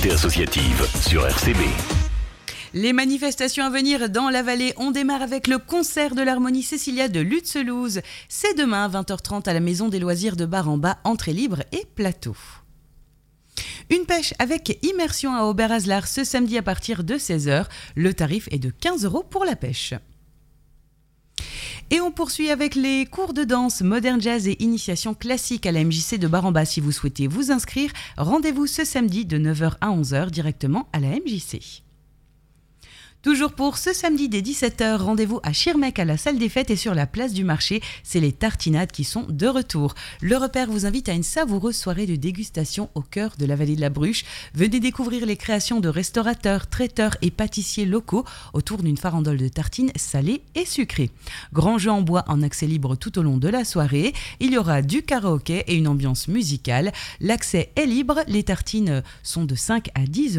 l'actualité associative sur RCB. Les manifestations à venir dans la vallée, on démarre avec le concert de l'harmonie Cécilia de Lutzelouse. C'est demain à 20h30 à la Maison des Loisirs de Bar-en-Bas, entrée libre et plateau. Une pêche avec immersion à Oberazlar ce samedi à partir de 16h. Le tarif est de 15 € pour la pêche. Et on poursuit avec les cours de danse, modern jazz et initiation classique à la MJC de Bar-en-Bas. Si vous souhaitez vous inscrire, rendez-vous ce samedi de 9h à 11h directement à la MJC. Toujours pour ce samedi dès 17h, rendez-vous à Schirmeck à la salle des fêtes et sur la place du marché. C'est les tartinades qui sont de retour. Le repère vous invite à une savoureuse soirée de dégustation au cœur de la vallée de la Bruche. Venez découvrir les créations de restaurateurs, traiteurs et pâtissiers locaux autour d'une farandole de tartines salées et sucrées. Grand jeu en bois en accès libre tout au long de la soirée. Il y aura du karaoké et une ambiance musicale. L'accès est libre, les tartines sont de 5 à 10 €.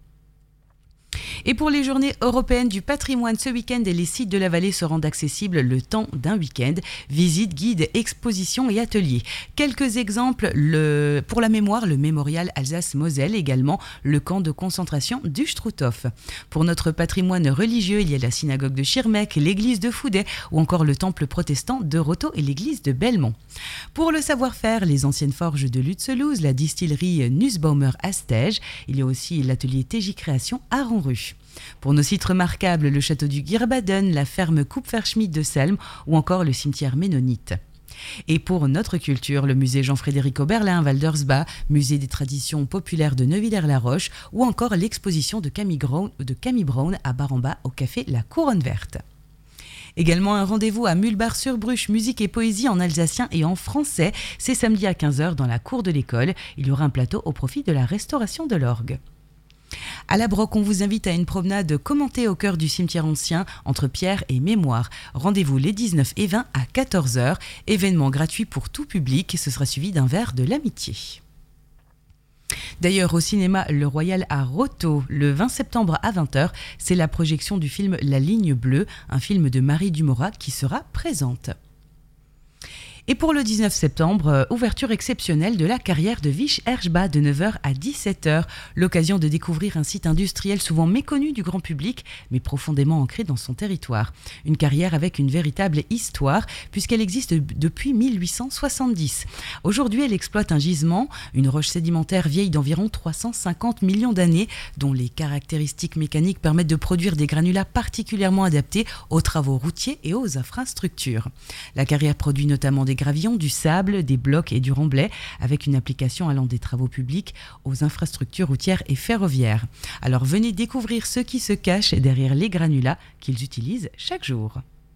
Et pour les journées européennes du patrimoine ce week-end, les sites de la vallée se rendent accessibles le temps d'un week-end. Visites, guides, expositions et ateliers. Quelques exemples, pour la mémoire, le mémorial Alsace-Moselle, également le camp de concentration du Struthof. Pour notre patrimoine religieux, il y a la synagogue de Schirmeck, l'église de Foudet ou encore le temple protestant de Roto et l'église de Belmont. Pour le savoir-faire, les anciennes forges de Lutzelouse, la distillerie Nussbaumer à Stege, il y a aussi l'atelier TJ Création à Rue. Pour nos sites remarquables, le château du Gierbaden, la ferme Kupferschmied de Selm ou encore le cimetière ménonite. Et pour notre culture, le musée Jean-Frédéric Oberlin, Waldersbach, musée des traditions populaires de Neuvillers-la-Roche ou encore l'exposition de Camille Brown à Bar-en-Bas au café La Couronne Verte. Également un rendez-vous à Mulbach-sur-Bruche, musique et poésie en alsacien et en français. C'est samedi à 15h dans la cour de l'école. Il y aura un plateau au profit de la restauration de l'orgue. À la Broc, on vous invite à une promenade commentée au cœur du cimetière ancien entre pierre et mémoire. Rendez-vous les 19 et 20 à 14h. Événement gratuit pour tout public. Ce sera suivi d'un verre de l'amitié. D'ailleurs, au cinéma Le Royal à Roto, le 20 septembre à 20h, c'est la projection du film La Ligne Bleue, un film de Marie Dumorat qui sera présente. Et pour le 19 septembre, ouverture exceptionnelle de la carrière de Wisch-Herschbach de 9h à 17h. L'occasion de découvrir un site industriel souvent méconnu du grand public, mais profondément ancré dans son territoire. Une carrière avec une véritable histoire, puisqu'elle existe depuis 1870. Aujourd'hui, elle exploite un gisement, une roche sédimentaire vieille d'environ 350 millions d'années, dont les caractéristiques mécaniques permettent de produire des granulats particulièrement adaptés aux travaux routiers et aux infrastructures. La carrière produit notamment des gravillons, du sable, des blocs et du remblai, avec une application allant des travaux publics aux infrastructures routières et ferroviaires. Alors venez découvrir ce qui se cache derrière les granulats qu'ils utilisent chaque jour.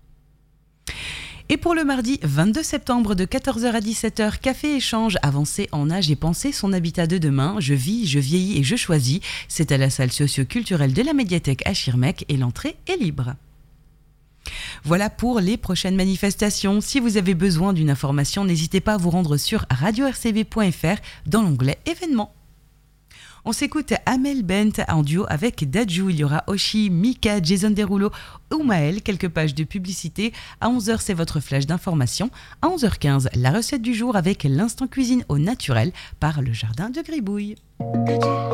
Et pour le mardi 22 septembre de 14h à 17h, Café Échange, avancer en âge et penser son habitat de demain. Je vis, je vieillis et je choisis. C'est à la salle socio-culturelle de la médiathèque à Schirmeck et l'entrée est libre. Voilà pour les prochaines manifestations. Si vous avez besoin d'une information, n'hésitez pas à vous rendre sur radio-rcb.fr dans l'onglet événements. On s'écoute Amel Bent en duo avec Dadju. Il y aura Oshi, Mika, Jason Derulo ou Maël. Quelques pages de publicité. À 11h, c'est votre flash d'information. À 11h15, la recette du jour avec l'instant cuisine au naturel par le jardin de Gribouille.